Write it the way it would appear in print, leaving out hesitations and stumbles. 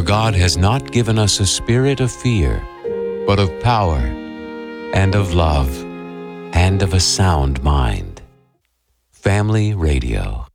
God has not given us a spirit of fear, but of power, and of love, and of a sound mind. Family Radio.